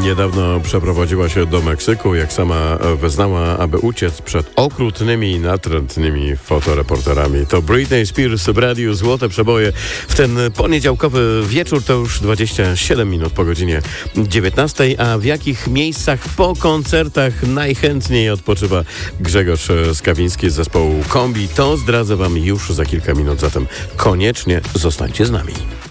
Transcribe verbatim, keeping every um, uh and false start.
Niedawno przeprowadziła się do Meksyku, jak sama wyznała, aby uciec przed okrutnymi i natrętnymi fotoreporterami. To Britney Spears w radiu Złote Przeboje. W ten poniedziałkowy wieczór to już dwadzieścia siedem minut po godzinie dziewiętnastej. A w jakich miejscach po koncertach najchętniej odpoczywa Grzegorz Skawiński z zespołu Kombi, to zdradzę wam już za kilka minut. Zatem koniecznie zostańcie z nami.